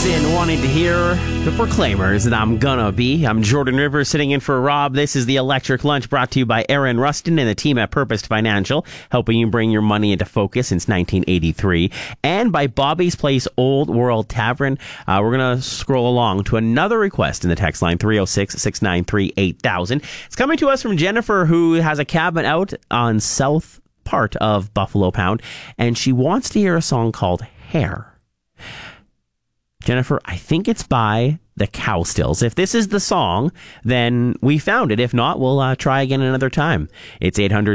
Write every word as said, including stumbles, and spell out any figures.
Jackson wanted to hear the Proclaimers, and I'm gonna be. I'm Jordan Rivers sitting in for Rob. This is the Electric Lunch brought to you by Aaron Rustin and the team at Purpose Financial, helping you bring your money into focus since nineteen eighty-three, and by Bobby's Place Old World Tavern. Uh, we're gonna scroll along to another request in the text line three oh six, six nine three, eight thousand. It's coming to us from Jennifer, who has a cabin out on south part of Buffalo Pound, and she wants to hear a song called Hair. Jennifer, I think it's by the Cowstills. If this is the song, then we found it. If not, we'll uh, try again another time. It's eight hundred